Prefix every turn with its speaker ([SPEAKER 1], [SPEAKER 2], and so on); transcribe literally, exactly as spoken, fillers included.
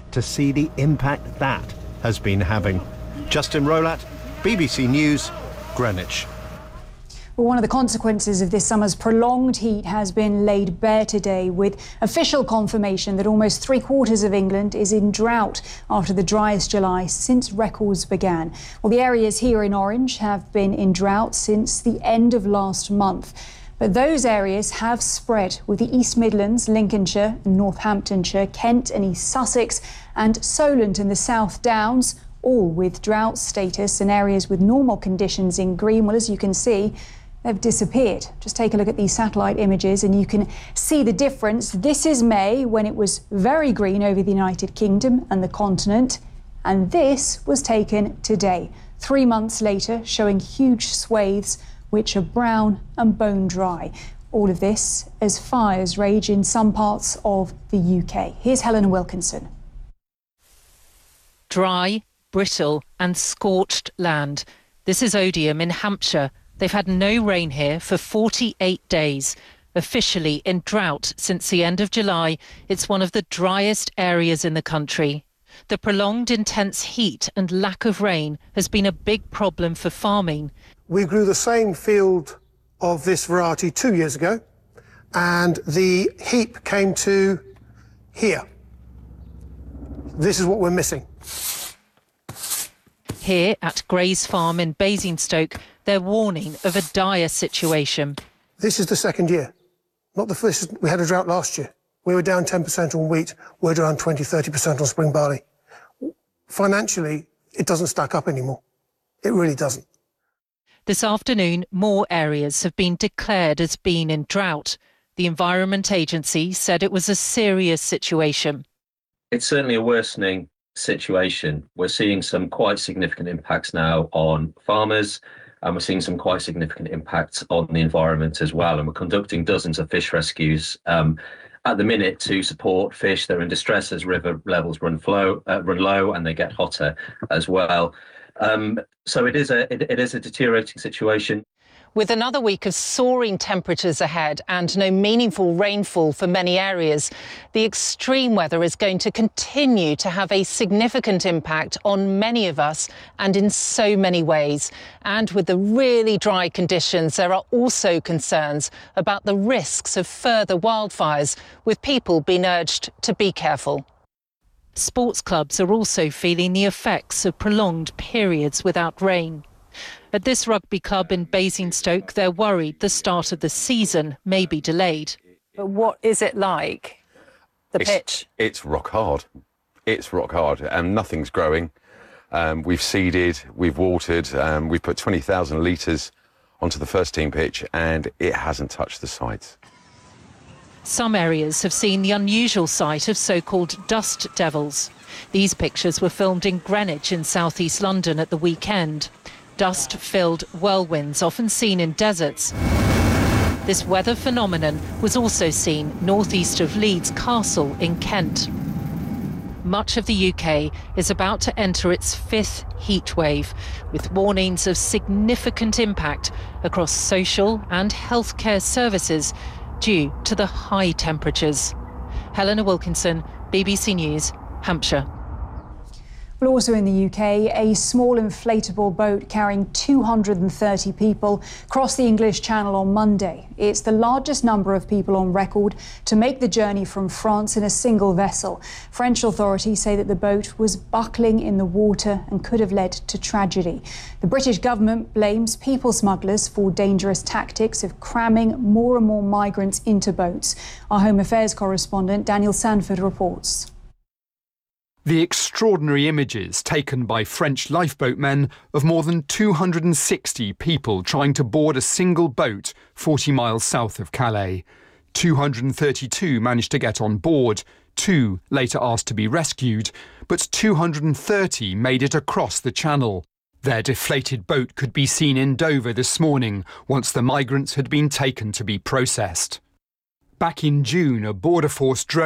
[SPEAKER 1] to see the impact that has been having. Justin Rolat, B B C News, Greenwich.
[SPEAKER 2] Well, one of the consequences of this summer's prolonged heat has been laid bare today, with official confirmation that almost three quarters of England is in drought after the driest July since records began. Well, the areas here in orange have been in drought since the end of last month. But those areas have spread, with the East Midlands, Lincolnshire, Northamptonshire, Kent and East Sussex and Solent in the South Downs, all with drought status, and areas with normal conditions in green. Well, as you can see, they've disappeared. Just take a look at these satellite images and you can see the difference. This is May, when it was very green over the United Kingdom and the continent. And this was taken today, three months later, showing huge swathes which are brown and bone dry. All of this as fires rage in some parts of the U K. Here's Helena Wilkinson.
[SPEAKER 3] Dry, brittle and scorched land. This is Odium in Hampshire. They've had no rain here for forty-eight days. Officially in drought since the end of July, it's one of the driest areas in the country. The prolonged intense heat and lack of rain has been a big problem for farming.
[SPEAKER 4] We grew the same field of this variety two years ago, and the heap came to here. This is what we're missing.
[SPEAKER 3] Here at Gray's Farm in Basingstoke, they're warning of a dire situation.
[SPEAKER 4] This is the second year, not the first. We had a drought last year. We were down ten percent on wheat, we're down twenty, thirty percent on spring barley. Financially, it doesn't stack up anymore. It really doesn't.
[SPEAKER 3] This afternoon, more areas have been declared as being in drought. The Environment Agency said it was a serious situation.
[SPEAKER 5] It's certainly a worsening situation. We're seeing some quite significant impacts now on farmers, and we're seeing some quite significant impacts on the environment as well. And we're conducting dozens of fish rescues um, at the minute to support fish that are in distress as river levels run flow, uh, run low, and they get hotter as well. Um, so it is a it, it is a deteriorating situation.
[SPEAKER 3] With another week of soaring temperatures ahead and no meaningful rainfall for many areas, the extreme weather is going to continue to have a significant impact on many of us and in so many ways. And with the really dry conditions, there are also concerns about the risks of further wildfires, with people being urged to be careful. Sports clubs are also feeling the effects of prolonged periods without rain. At this rugby club in Basingstoke, they're worried the start of the season may be delayed. But what is it like, the
[SPEAKER 6] it's,
[SPEAKER 3] pitch?
[SPEAKER 6] It's rock hard. It's rock hard, and nothing's growing. Um, we've seeded, we've watered, um, we've put twenty thousand litres onto the first team pitch, and it hasn't touched the sides.
[SPEAKER 3] Some areas have seen the unusual sight of so-called dust devils. These pictures were filmed in Greenwich in southeast London at the weekend. Dust-filled whirlwinds often seen in deserts. This weather phenomenon was also seen northeast of Leeds Castle in Kent. Much of the U K is about to enter its fifth heat wave, with warnings of significant impact across social and healthcare services due to the high temperatures. Helena Wilkinson, B B C News, Hampshire.
[SPEAKER 2] Well, also in the U K, a small inflatable boat carrying two hundred thirty people crossed the English Channel on Monday. It's the largest number of people on record to make the journey from France in a single vessel. French authorities say that the boat was buckling in the water and could have led to tragedy. The British government blames people smugglers for dangerous tactics of cramming more and more migrants into boats. Our Home Affairs correspondent Daniel Sanford reports.
[SPEAKER 7] The extraordinary images taken by French lifeboatmen of more than two hundred sixty people trying to board a single boat forty miles south of Calais. two hundred thirty-two managed to get on board, two later asked to be rescued, but two hundred thirty made it across the channel. Their deflated boat could be seen in Dover this morning once the migrants had been taken to be processed. Back in June, a border force drone